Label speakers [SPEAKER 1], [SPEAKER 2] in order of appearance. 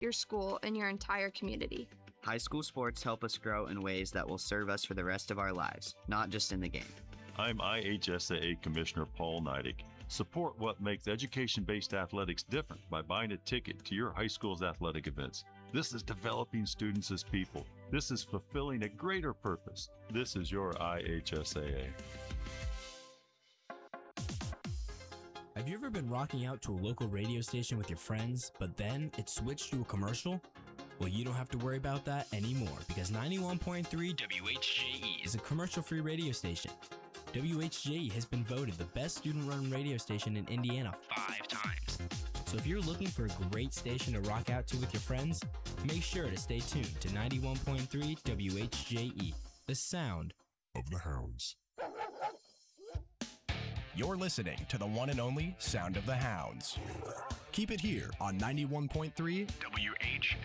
[SPEAKER 1] your school, and your entire community.
[SPEAKER 2] High school sports help us grow in ways that will serve us for the rest of our lives, not just in the game.
[SPEAKER 3] I'm IHSAA Commissioner Paul Neidig. Support what makes education-based athletics different by buying a ticket to your high school's athletic events. This is developing students as people. This is fulfilling a greater purpose. This is your IHSAA.
[SPEAKER 4] Have you ever been rocking out to a local radio station with your friends, but then it switched to a commercial? Well, you don't have to worry about that anymore because 91.3 WHJE is a commercial-free radio station. WHJE has been voted the best student-run radio station in Indiana 5 times. So if you're looking for a great station to rock out to with your friends, make sure to stay tuned to 91.3 WHJE, the sound
[SPEAKER 5] of the Hounds.
[SPEAKER 6] You're listening to the one and only Sound of the Hounds. Keep it here on 91.3 WHJE.